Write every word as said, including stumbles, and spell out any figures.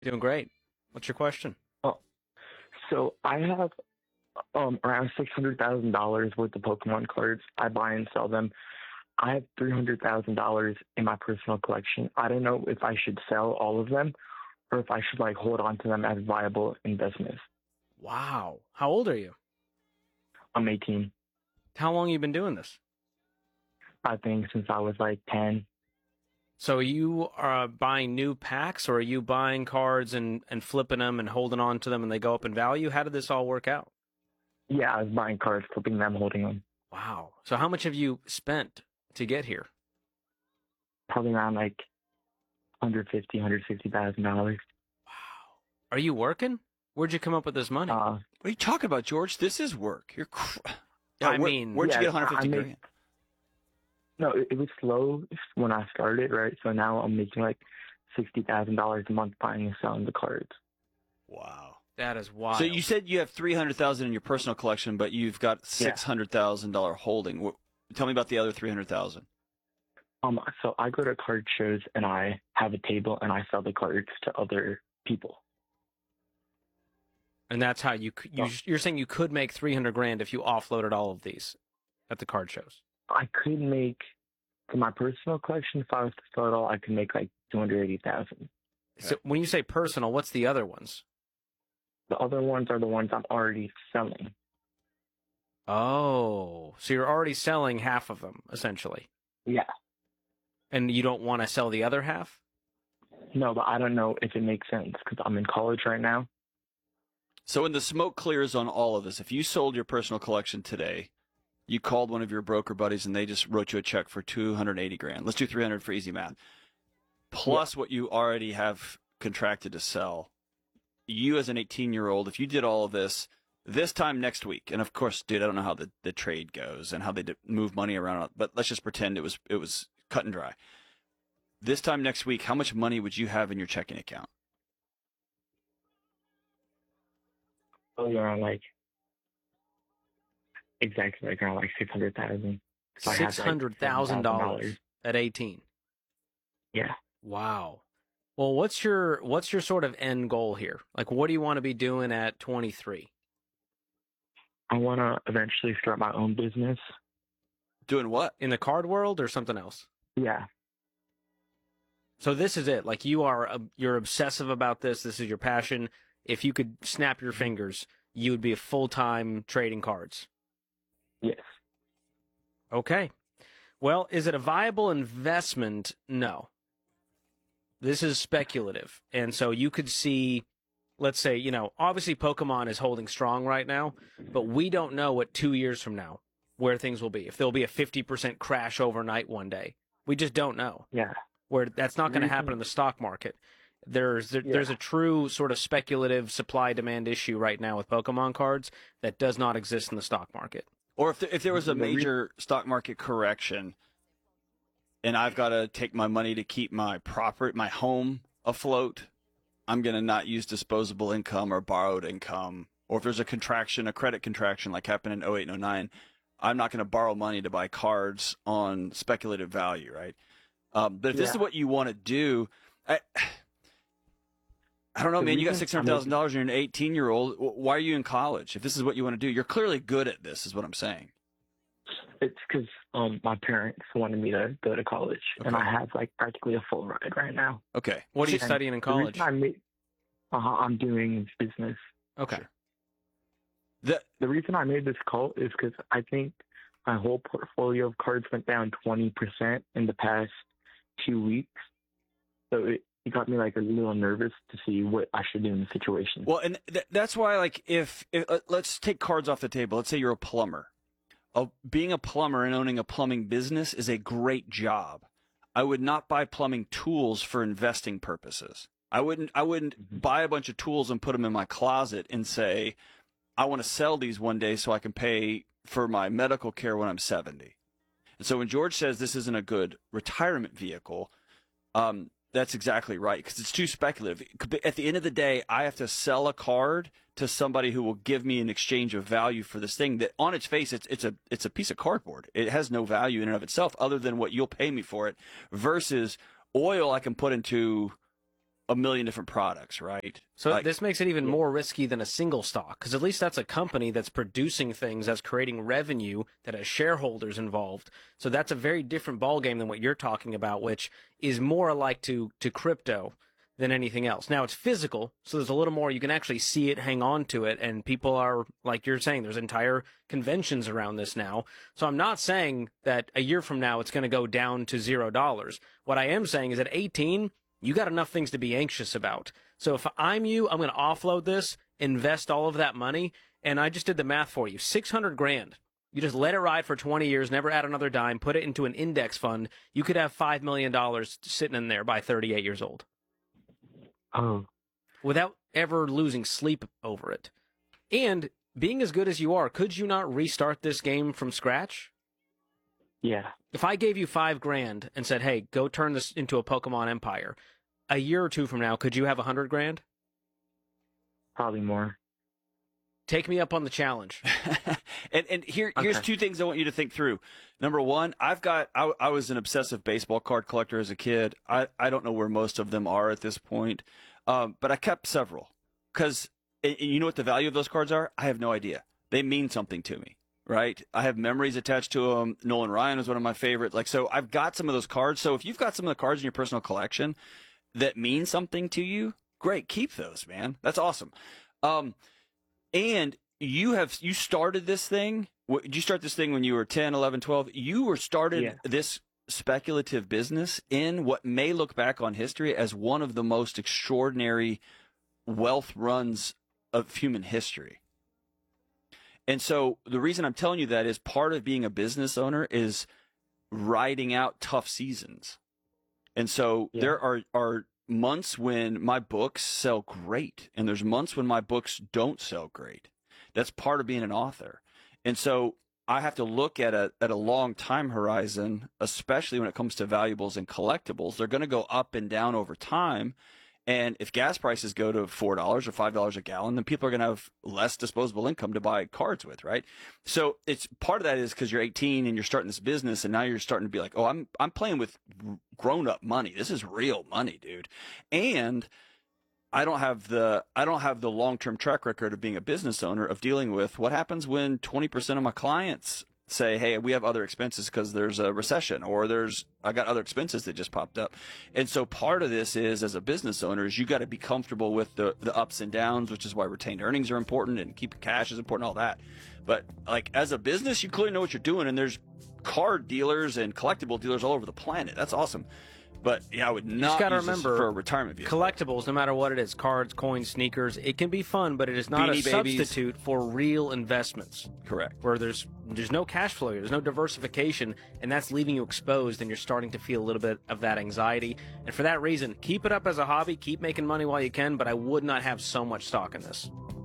Doing great. What's your question? Oh, so I have um around six hundred thousand dollars worth of Pokemon cards. I buy and sell them. I have three hundred thousand dollars in my personal collection. I don't know if I should sell all of them or if I should like hold on to them as viable investments. Wow. How old are you? I'm eighteen. How long have you been doing this? I think since I was like ten. So you are buying new packs, or are you buying cards and, and flipping them and holding on to them and they go up in value? How did this all work out? Yeah, I was buying cards, flipping them, holding them. Wow. So how much have you spent to get here? Probably around like one hundred fifty, one hundred sixty thousand dollars. Wow. Are you working? Where'd you come up with this money? Uh, What are you talking about, George? This is work. You're. Cr- yeah, I where, mean- where'd yeah, you get one hundred fifty I made- grand? no, it, it was slow when I started, right? So now I'm making like sixty thousand dollars a month buying and selling the cards. Wow. That is wild. So you said you have three hundred thousand in your personal collection, but you've got six hundred thousand dollar holding. Wh- Tell me about the other three hundred thousand. Um, so I go to card shows and I have a table and I sell the cards to other people. And that's how you, c- you Oh. you're saying you could make three hundred grand if you offloaded all of these at the card shows. I could make for my personal collection. If I was to sell it all, I could make like two hundred eighty thousand. So when you say personal, what's the other ones? The other ones are the ones I'm already selling. Oh, so you're already selling half of them, essentially. Yeah. And you don't want to sell the other half? No, but I don't know if it makes sense because I'm in college right now. So when the smoke clears on all of this, if you sold your personal collection today, you called one of your broker buddies and they just wrote you a check for two hundred eighty grand. Let's do three hundred for easy math. Plus what you already have contracted to sell. You as an eighteen-year-old, if you did all of this this time next week, and of course, dude, I don't know how the, the trade goes and how they move money around, but let's just pretend it was it was cut and dry. This time next week, how much money would you have in your checking account? Oh, you're on like exactly like around like six hundred thousand. Six hundred thousand dollars at eighteen. Yeah. Wow. Well, what's your what's your sort of end goal here? Like, what do you want to be doing at twenty-three? I want to eventually start my own business. Doing what? In the card world or something else? Yeah. So this is it. Like, you are uh, you're obsessive about this. This is your passion. If you could snap your fingers, you would be a full-time trading cards. Yes. Okay. Well, is it a viable investment? No. This is speculative. And so you could see, let's say, you know, obviously Pokemon is holding strong right now, but we don't know what two years from now where things will be. If there'll be a fifty percent crash overnight one day. We just don't know. Yeah. Where that's not going to happen in the stock market. There's there, Yeah. there's a true sort of speculative supply demand issue right now with Pokemon cards that does not exist in the stock market. Or if there, if there was a The re- major stock market correction, and I've got to take my money to keep my property, my home afloat, I'm going to not use disposable income or borrowed income. Or if there's a contraction, a credit contraction like happened in oh eight and oh nine, I'm not going to borrow money to buy cards on speculative value, right? Um, but if this Yeah. is what you want to do, I, I don't know, The man. You got reason six hundred thousand dollars. You're an eighteen-year-old. Why are you in college? If this is what you want to do, you're clearly good at this, is what I'm saying. It's because um, my parents wanted me to go to college, and Okay. I have like practically a full ride right now. Okay. What are you And studying in the reason college? I made, uh, I'm doing business. Okay. Sure. The, The reason I made this call is because I think my whole portfolio of cards went down twenty percent in the past two weeks. So it, it got me like a little nervous to see what I should do in the situation. well, and th- that's why, like, if, if uh, let's take cards off the table. Let's say you're a plumber. Uh, being a plumber and owning a plumbing business is a great job. I would not buy plumbing tools for investing purposes. I wouldn't. I wouldn't buy a bunch of tools and put them in my closet and say, I want to sell these one day so I can pay for my medical care when I'm seventy. And so when George says this isn't a good retirement vehicle, um, that's exactly right, because it's too speculative. At the end of the day, I have to sell a card to somebody who will give me an exchange of value for this thing that, on its face, it's it's a it's a piece of cardboard. It has no value in and of itself other than what you'll pay me for it, versus oil I can put into a million different products, right? So Like- this makes it even more risky than a single stock, because at least that's a company that's producing things, that's creating revenue, that has shareholders involved. So that's a very different ballgame than what you're talking about, which is more alike to to crypto than anything else. Now it's physical, so there's a little more, you can actually see it, hang on to it, and people are, like you're saying, there's entire conventions around this now. So I'm not saying that a year from now it's going to go down to zero dollars. What I am saying is at eighteen, you got enough things to be anxious about. So if I'm you, I'm going to offload this, invest all of that money, and I just did the math for you. six hundred grand. You just let it ride for twenty years, never add another dime, put it into an index fund. You could have five million dollars sitting in there by thirty-eight years old Oh, without ever losing sleep over it. And being as good as you are, could you not restart this game from scratch? yeah. If I gave you five grand and said, hey, go turn this into a Pokemon Empire, a year or two from now, could you have a hundred grand? Probably more. Take me up on the challenge. and and here here's Okay. two things I want you to think through. Number one, I've got I, I was an obsessive baseball card collector as a kid. I, I don't know where most of them are at this point, um, but I kept several because you know what the value of those cards are? I have no idea. They mean something to me, right? I have memories attached to them. Nolan Ryan was one of my favorites. Like so, I've got some of those cards. So if you've got some of the cards in your personal collection that mean something to you, great, keep those, man. That's awesome. Um, And you have you started this thing. What, did you start this thing when you were ten, eleven, twelve? You were started Yeah. this speculative business in what may look back on history as one of the most extraordinary wealth runs of human history. And so the reason I'm telling you that is part of being a business owner is riding out tough seasons. And so Yeah. there are are months when my books sell great, and there's months when my books don't sell great. That's part of being an author. And so I have to look at a at a long time horizon, especially when it comes to valuables and collectibles. They're going to go up and down over time. And if gas prices go to four dollars or five dollars a gallon, then people are going to have less disposable income to buy cards with, right? So it's part of that is because you're eighteen and you're starting this business, and now you're starting to be like, oh, I'm I'm playing with grown up money. This is real money, dude. And I don't have the I don't have the long term track record of being a business owner of dealing with what happens when twenty percent of my clients say, hey, we have other expenses because there's a recession, or there's I got other expenses that just popped up. And so part of this is, as a business owner, is you got to be comfortable with the the ups and downs, which is why retained earnings are important and keeping cash is important, all that. But like as a business, you clearly know what you're doing, and there's card dealers and collectible dealers all over the planet. That's awesome. But yeah, I would not gotta use this remember, for a retirement vehicle. Collectibles, no matter what it is, cards, coins, sneakers, it can be fun, but it is not Beanie a Babies. substitute for real investments. Correct. Where there's there's no cash flow, there's no diversification, and that's leaving you exposed, and you're starting to feel a little bit of that anxiety. And for that reason, keep it up as a hobby, keep making money while you can, but I would not have so much stock in this.